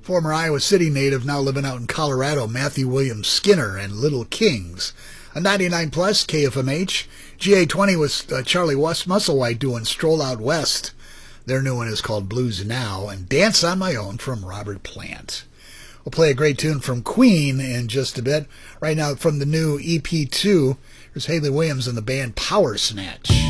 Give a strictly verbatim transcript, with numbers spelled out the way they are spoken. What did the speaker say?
Former Iowa City native, now living out in Colorado, Matthew William Skinner and Little Kings. A ninety-nine plus K F M H. G A twenty was uh, Charlie West Musselwhite doing Stroll Out West. Their new one is called Blues Now. And Dance on My Own from Robert Plant. We'll play a great tune from Queen in just a bit. Right now from the new E P two, here's Hayley Williams and the band Power Snatch.